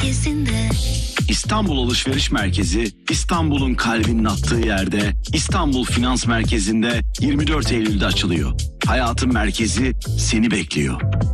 merkezinde. İstanbul Alışveriş Merkezi, İstanbul'un kalbinin attığı yerde, İstanbul Finans Merkezi'nde 24 Eylül'de açılıyor. Hayatın merkezi seni bekliyor.